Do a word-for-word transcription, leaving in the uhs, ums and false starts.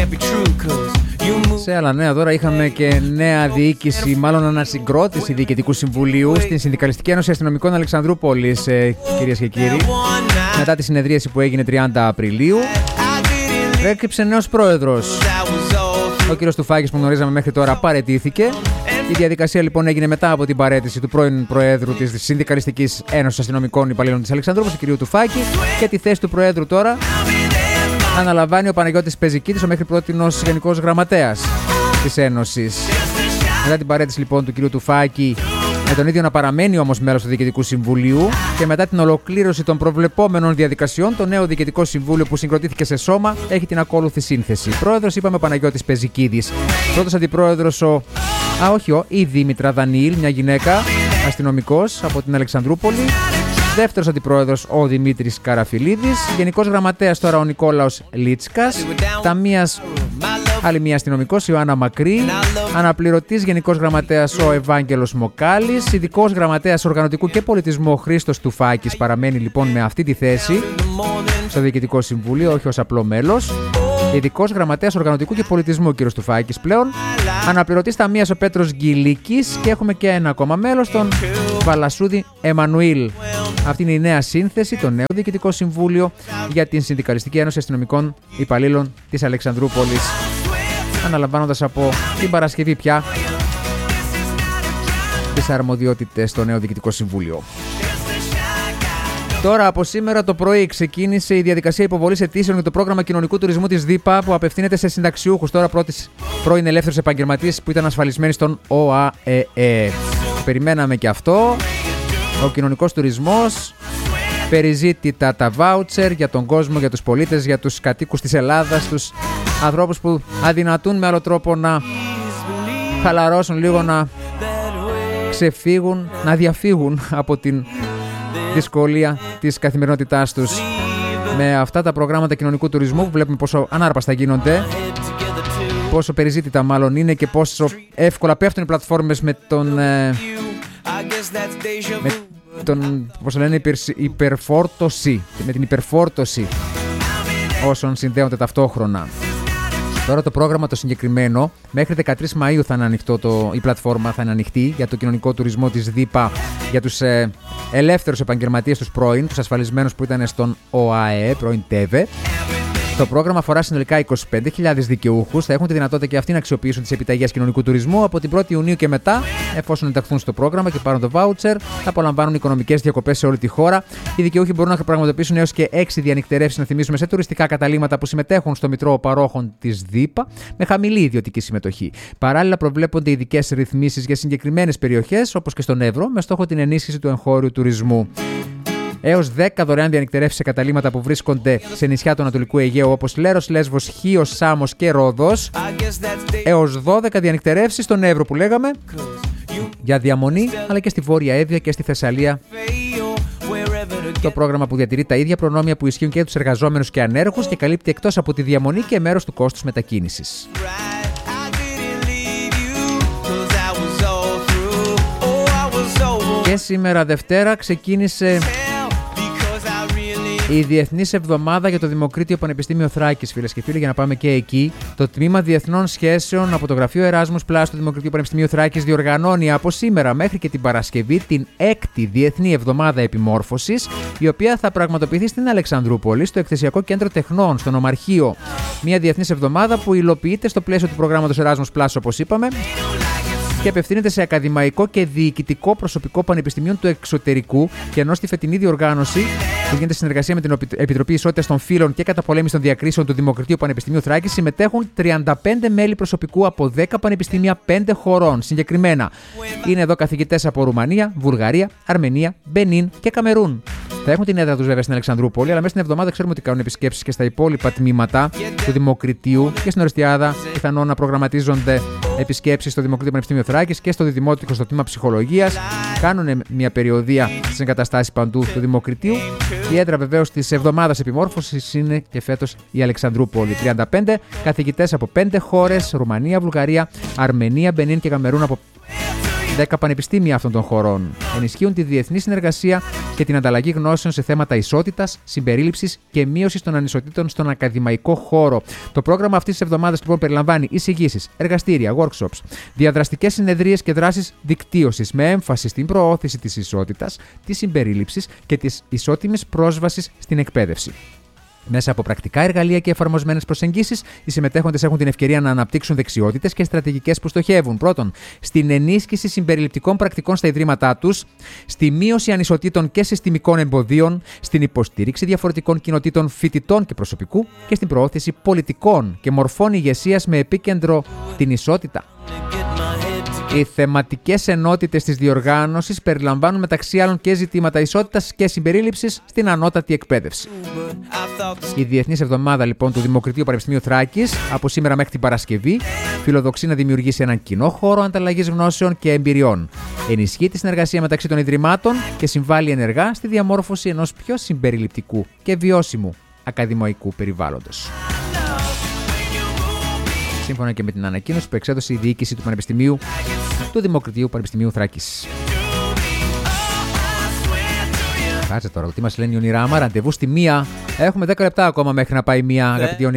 Σε άλλα νέα τώρα είχαμε και νέα διοίκηση, μάλλον ανασυγκρότηση διοικητικού συμβουλίου στην Συνδικαλιστική Ένωση Αστυνομικών Αλεξανδρούπολης, ε, κυρίες και κύριοι. Μετά τη συνεδρίαση που έγινε τριάντα Απριλίου, έκρυψε νέος πρόεδρος. Ο κύριος Τουφάκης, που γνωρίζαμε μέχρι τώρα, παραιτήθηκε. Η διαδικασία λοιπόν έγινε μετά από την παραίτηση του πρώην Προέδρου της Συνδικαλιστικής Ένωσης Αστυνομικών Υπαλλήλων της Αλεξανδρούπολης, του κ. Τουφάκη, και τη θέση του Προέδρου τώρα αναλαμβάνει ο Παναγιώτης Πεζικίδης, ο μέχρι πρότινος Γενικός Γραμματέας της Ένωσης. Μετά την παραίτηση λοιπόν του κ. Τουφάκη, με τον ίδιο να παραμένει όμως μέλος του Διοικητικού Συμβουλίου, και μετά την ολοκλήρωση των προβλεπόμενων διαδικασιών, το νέο Διοικητικό Συμβούλιο που συγκροτήθηκε σε σώμα έχει την ακόλουθη σύνθεση. Πρόεδρος, είπαμε, ο Παναγιώτης Πεζικίδης. Πρώτος αντιπρόεδρος ο. Α, όχι, ο, η Δήμητρα Δανιήλ, μια γυναίκα αστυνομικός από την Αλεξανδρούπολη. Δεύτερος αντιπρόεδρος ο Δημήτρης Καραφιλίδης. Γενικός γραμματέας τώρα ο Νικόλαος Λίτσκας. Ταμείας άλλη μια αστυνομικός, η Ιωάννα Μακρύ. Αναπληρωτής γενικός γραμματέας ο Ευάγγελος Μοκάλης. Ειδικός γραμματέας οργανωτικού και πολιτισμού ο Χρήστος Τουφάκης παραμένει λοιπόν με αυτή τη θέση στο Διοικητικό Συμβούλιο, όχι ως απλό μέλος. Ειδικός γραμματέας οργανωτικού και πολιτισμού ο κ. Τουφάκης πλέον. Αναπληρωτής ταμείας ο Πέτρος Γκυλίκης, και έχουμε και ένα ακόμα μέλος, τον Βαλασούδη Εμμανουήλ. Αυτή είναι η νέα σύνθεση, το νέο Διοικητικό Συμβούλιο για την Συνδικαλιστική Ένωση Αστυνομικών Υπαλλήλων της Αλεξανδρούπολης, αναλαμβάνοντας από την Παρασκευή πια τις αρμοδιότητες στο νέο Διοικητικό Συμβούλιο. Τώρα από σήμερα το πρωί ξεκίνησε η διαδικασία υποβολής αιτήσεων για το πρόγραμμα κοινωνικού τουρισμού της ΔΥΠΑ, που απευθύνεται σε συνταξιούχους, τώρα πρώτης πρώην ελεύθερους επαγγελματίες που ήταν ασφαλισμένοι στον ΟΑΕΕ. Περιμέναμε και αυτό. Ο κοινωνικός τουρισμός, περιζήτητα τα βάουτσερ για τον κόσμο, για τους πολίτες, για τους κατοίκους της Ελλάδας, τους ανθρώπους που αδυνατούν με άλλο τρόπο να χαλαρώσουν λίγο, να ξεφύγουν, να διαφύγουν από την δυσκολία της καθημερινότητάς τους. Με αυτά τα προγράμματα κοινωνικού τουρισμού που βλέπουμε πόσο ανάρπαστα γίνονται, πόσο περιζήτητα μάλλον είναι και πόσο εύκολα πέφτουν οι πλατφόρμες με τον, ε, με τον πώς λένε, υπερ, υπερφόρτωση, με την υπερφόρτωση όσων συνδέονται ταυτόχρονα. Τώρα το πρόγραμμα το συγκεκριμένο μέχρι δεκατρείς Μαΐου θα είναι ανοιχτό, το, η πλατφόρμα θα είναι ανοιχτή για το κοινωνικό τουρισμό της ΔΥΠΑ για τους ε, ελεύθερους επαγγελματίες, τους πρώην, τους ασφαλισμένους που ήταν στον ΟΑΕ, πρώην ΤΕΒΕ. Το πρόγραμμα αφορά συνολικά είκοσι πέντε χιλιάδες δικαιούχους. Θα έχουν τη δυνατότητα και αυτοί να αξιοποιήσουν τις επιταγές κοινωνικού τουρισμού από την πρώτη Ιουνίου και μετά, εφόσον ενταχθούν στο πρόγραμμα και πάρουν το βάουτσερ, θα απολαμβάνουν οικονομικές διακοπές σε όλη τη χώρα. Οι δικαιούχοι μπορούν να πραγματοποιήσουν έως και έξι διανυκτερεύσεις, να θυμίσουμε, σε τουριστικά καταλύματα που συμμετέχουν στο Μητρό Παρόχων της ΔΥΠΑ, με χαμηλή ιδιωτική συμμετοχή. Παράλληλα, προβλέπονται ειδικές ρυθμίσεις για συγκεκριμένες περιοχές, όπως και στον Εύρο, με στόχο την ενίσχυση του εγχώριου τουρισμού. Έως δέκα δωρεάν διανυκτερεύσεις σε καταλύματα που βρίσκονται σε νησιά του Ανατολικού Αιγαίου, όπως Λέρος, Λέσβος, Χίος, Σάμος και Ρόδος. Έως δώδεκα διανυκτερεύσεις στον Εύρο που λέγαμε, για διαμονή, αλλά και στη Βόρεια Εύβοια και στη Θεσσαλία. Το πρόγραμμα που διατηρεί τα ίδια προνόμια που ισχύουν και για τους εργαζόμενους και ανέργους και καλύπτει εκτός από τη διαμονή και μέρος του κόστους μετακίνησης. Και σήμερα Δευτέρα ξεκίνησε η Διεθνής Εβδομάδα για το Δημοκρίτιο Πανεπιστήμιο Θράκης, φίλες και φίλοι, για να πάμε και εκεί. Το Τμήμα Διεθνών Σχέσεων από το Γραφείο Erasmus Plus του Δημοκριτίου Πανεπιστημίου Θράκης διοργανώνει από σήμερα μέχρι και την Παρασκευή την έκτη Διεθνή Εβδομάδα Επιμόρφωσης, η οποία θα πραγματοποιηθεί στην Αλεξανδρούπολη, στο Εκθεσιακό Κέντρο Τεχνών, στον Ομαρχείο. Μια διεθνής εβδομάδα που υλοποιείται στο πλαίσιο του προγράμματος Erasmus Plus, όπως είπαμε, και απευθύνεται σε ακαδημαϊκό και διοικητικό προσωπικό πανεπιστημίων του εξωτερικού, και ενώ στη φετινή διοργάνωση, που γίνεται συνεργασία με την Επιτροπή Ισότητας των Φύλων και Καταπολέμησης των Διακρίσεων του Δημοκρατίου Πανεπιστημίου Θράκης, συμμετέχουν τριάντα πέντε μέλη προσωπικού από δέκα πανεπιστήμια πέντε χωρών. Συγκεκριμένα, είναι εδώ καθηγητές από Ρουμανία, Βουλγαρία, Αρμενία, Μπενίν και Καμερούν. Θα έχουν την έδρα τους βέβαια στην Αλεξανδρούπολη, αλλά μέσα στην εβδομάδα ξέρουμε ότι κάνουν επισκέψεις και στα υπόλοιπα τμήματα του Δημοκριτίου, και στην Οριστιάδα πιθανόν να προγραμματίζονται επισκέψεις στο Δημοκρατίο Πανεπιστήμιο Θράκης και στο Διδημότυχο στο τμήμα Ψυχολογίας. Κάνουν μια περιοδεία στις εγκαταστάσεις παντού του Δημοκριτίου. Η έδρα βεβαίως της εβδομάδας επιμόρφωσης είναι και φέτος η Αλεξανδρούπολη. τριάντα πέντε καθηγητές από πέντε χώρες, Ρουμανία, Βουλγαρία, Αρμενία, Μπενίν και Καμερούν, από δέκα πανεπιστήμια αυτών των χωρών. Ενισχύουν τη διεθνή συνεργασία και την ανταλλαγή γνώσεων σε θέματα ισότητας, συμπερίληψης και μείωσης των ανισοτήτων στον ακαδημαϊκό χώρο. Το πρόγραμμα αυτής της εβδομάδας λοιπόν περιλαμβάνει εισηγήσεις, εργαστήρια, workshops, διαδραστικές συνεδρίες και δράσεις δικτύωσης με έμφαση στην προώθηση της ισότητας, της συμπερίληψης και της ισότιμης πρόσβασης στην εκπαίδευση. Μέσα από πρακτικά εργαλεία και εφαρμοσμένες προσεγγίσεις, οι συμμετέχοντες έχουν την ευκαιρία να αναπτύξουν δεξιότητες και στρατηγικές που στοχεύουν πρώτον στην ενίσχυση συμπεριληπτικών πρακτικών στα ιδρύματά τους, στη μείωση ανισοτήτων και συστημικών εμποδίων, στην υποστήριξη διαφορετικών κοινοτήτων φοιτητών και προσωπικού και στην προώθηση πολιτικών και μορφών ηγεσίας με επίκεντρο την ισότητα. Οι θεματικές ενότητες της διοργάνωσης περιλαμβάνουν μεταξύ άλλων και ζητήματα ισότητας και συμπερίληψης στην ανώτατη εκπαίδευση. Η Διεθνής Εβδομάδα λοιπόν του Δημοκρατίου Πανεπιστημίου Θράκης, από σήμερα μέχρι την Παρασκευή, φιλοδοξεί να δημιουργήσει έναν κοινό χώρο ανταλλαγής γνώσεων και εμπειριών. Ενισχύει τη συνεργασία μεταξύ των ιδρυμάτων και συμβάλλει ενεργά στη διαμόρφωση ενός πιο συμπεριληπτικού και βιώσιμου ακαδημαϊκού περιβάλλοντος. Σύμφωνα και με την ανακοίνωση που εξέδωσε η διοίκηση του Πανεπιστημίου του Δημοκρατίου Πανεπιστημίου Θράκης. Κάτσε τώρα, τι μας λένε οι ονειράμα, ραντεβού στη μία. Έχουμε δέκα λεπτά ακόμα μέχρι να πάει μία, αγαπητοί ονειράμα.